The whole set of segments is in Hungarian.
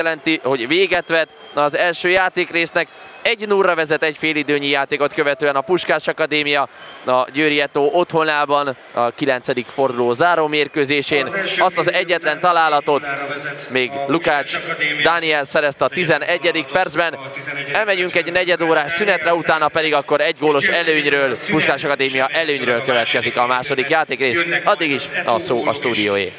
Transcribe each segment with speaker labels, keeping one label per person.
Speaker 1: jelenti, hogy véget vet az első játékrésznek. 1-0-ra vezet egy félidőnyi játékot követően a Puskás Akadémia a Győri Eto otthonában a 9. forduló záró mérkőzésén. Azt az egyetlen találatot még Lukács Dániel szerezte a 11. percben. Elmegyünk egy negyedórás szünetre, utána pedig akkor egy gólos előnyről, Puskás Akadémia előnyről következik a második játékrész. Addig is a szó a stúdióé.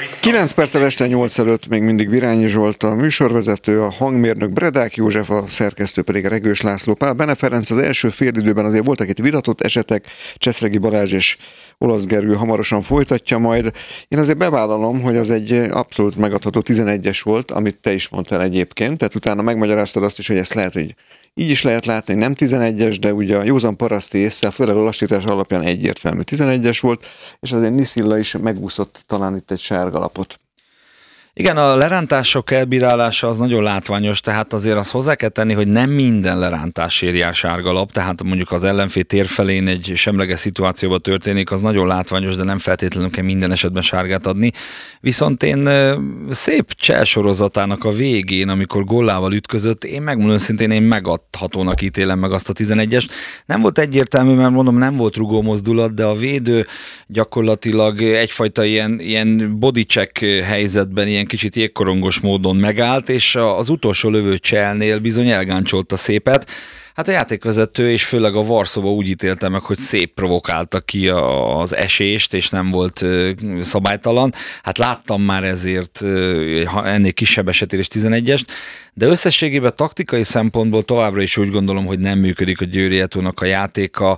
Speaker 2: 9 perccel este 8 előtt még mindig Virányi Zsolt a műsorvezető, a hangmérnök Bredák József, a szerkesztő pedig Regős László Pál. Bene Ferenc az első félidőben azért voltak itt vitatott esetek, Cseszregi Balázs és Olasz Gergő hamarosan folytatja majd. Én azért bevállalom, hogy az egy abszolút megadható 11-es volt, amit te is mondtál egyébként, tehát utána megmagyaráztad azt is, hogy ezt lehet, hogy így is lehet látni, hogy nem 11-es, de ugye a józan paraszti ésszel, főleg a lassítás alapján egyértelmű 11-es volt, és azért Niszilla is megúszott talán itt egy sárgalapot.
Speaker 3: Igen, a lerántások elbírálása az nagyon látványos, tehát azért azt hozzá kell tenni, hogy nem minden lerántás éri el sárgalap, tehát mondjuk az ellenfél tér felén egy semleges szituációban történik, az nagyon látványos, de nem feltétlenül kell minden esetben sárgát adni. Viszont én szép Cseh sorozatának a végén, amikor gollával ütközött, én megmondom őszintén, én megadhatónak ítélem meg azt a 11-est. Nem volt egyértelmű, mert mondom, nem volt rugó mozdulat, de a védő gyakorlatilag egyfajta ilyen body check helyzetben, ilyen kicsit jégkorongos módon megállt, és az utolsó lövő Cselnél bizony elgáncsolta szépet. Hát a játékvezető és főleg a Varsóba úgy ítélte meg, hogy szép provokálta ki az esést, és nem volt szabálytalan. Hát láttam már ezért ennél kisebb esetére is 11-est, de összességében taktikai szempontból továbbra is úgy gondolom, hogy nem működik a Győri Etónak a játéka.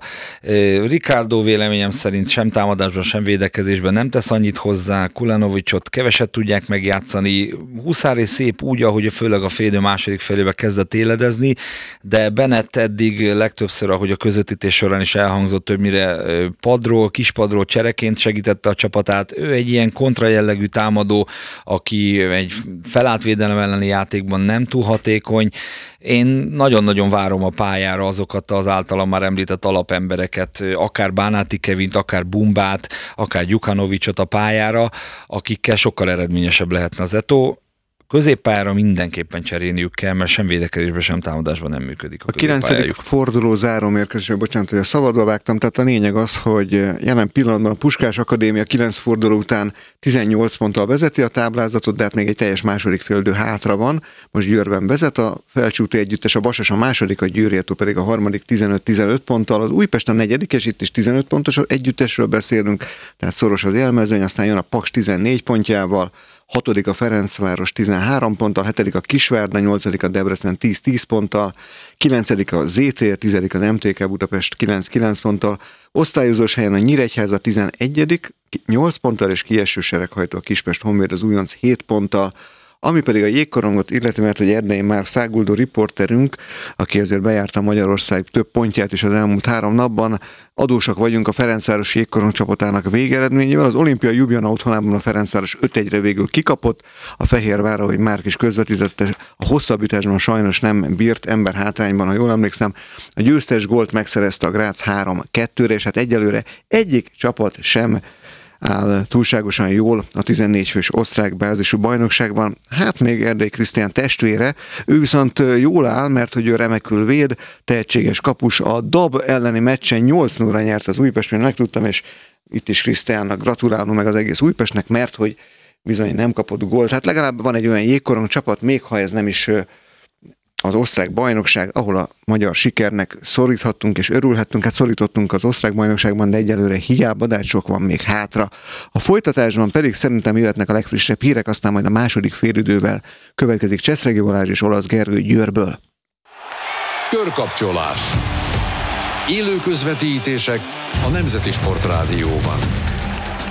Speaker 3: Ricardo véleményem szerint sem támadásban, sem védekezésben nem tesz annyit hozzá, Kulanovicsot keveset tudják megjátszani, Huszári szép úgy, ahogy főleg a félidő második felébe kezdett éledezni, de Bennett eddig legtöbbször, ahogy a közvetítés során is elhangzott, többnyire padról, kispadról csereként segítette a csapatát. Ő egy ilyen kontrajellegű támadó, aki egy felállt védelem elleni játékban nem túl hatékony. Én nagyon-nagyon várom a pályára azokat az általam már említett alapembereket, akár Bánáti Kevint, akár Bumbát, akár Gyukanovicsot a pályára, akikkel sokkal eredményesebb lehetne az Eto. Középpályára mindenképpen cserélniük kell, mert sem védekezésben, sem támadásban nem működik
Speaker 2: a 9. forduló záró mérkőzésben, bocsánat, hogy a szabadba vágtam, tehát a lényeg az, hogy jelen pillanatban a Puskás Akadémia 9 forduló után 18 ponttal vezeti a táblázatot, de hát még egy teljes második félidő hátra van. Most Győrben vezet a Felcsúti együttes, a Vasas a második, a Győri Eto pedig a harmadik 15-15 ponttal, az Újpest a negyedik, és itt is 15 pontos együttesről beszélünk, tehát szoros az élmezőny, aztán jön a Paks 14 pontjával, 6. a Ferencváros 13 ponttal, 7. a Kisvárda, 8. a Debrecen 10-10 ponttal, 9. a ZT, 10. az MTK Budapest 9-9 ponttal, osztályozós helyen a Nyíregyháza 11. 8 ponttal, és kieső sereghajtó a Kispest Honvéd az Újonc 7 ponttal, ami pedig a jégkorongot illeti, mert hogy Erdei Márk Száguldó riporterünk, aki azért bejárta Magyarország több pontját is az elmúlt 3 napban, adósak vagyunk a Ferencváros jégkorong csapatának végeredményével. Az Olimpia Ljubljana otthonában a Ferencváros 5-1-re végül kikapott, a Fehérvár, ahogy Márk is közvetítette, a hosszabbításban sajnos nem bírt, ember hátrányban, ha jól emlékszem. A győztes gólt megszerezte a Grác 3-2-re, és hát egyelőre egyik csapat sem áll túlságosan jól a 14 fős osztrák bázisú bajnokságban. Hát még Erdei Krisztián testvére, ő viszont jól áll, mert hogy ő remekül véd, tehetséges kapus. A Dab elleni meccsen 8-0-ra nyert az Újpest, mint megtudtam, és itt is Krisztiánnak gratulálunk meg az egész Újpestnek, mert hogy bizony nem kapott gólt. Hát legalább van egy olyan jégkorong csapat, még ha ez nem is az osztrák bajnokság, ahol a magyar sikernek szoríthattunk és örülhettünk, hát szorítottunk az osztrák bajnokságban, de egyelőre hiába, de sok van még hátra. A folytatásban pedig szerintem jöhetnek a legfrissebb hírek, aztán majd a második félidővel következik Cseszregi Balázs és Olasz Gergő Győrből.
Speaker 4: Körkapcsolás. Élő közvetítések a Nemzeti Sportrádióban.